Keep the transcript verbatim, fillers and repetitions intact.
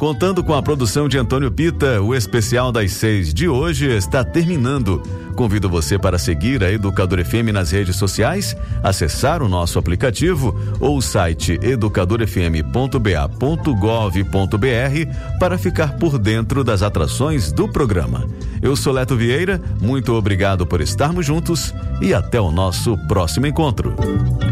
Contando com a produção de Antônio Pita, o especial das seis de hoje está terminando. Convido você para seguir a Educador F M nas redes sociais, acessar o nosso aplicativo ou o site educador f m ponto b a ponto gov ponto b r para ficar por dentro das atrações do programa. Eu sou Leto Vieira, muito obrigado por estarmos juntos e até o nosso próximo encontro.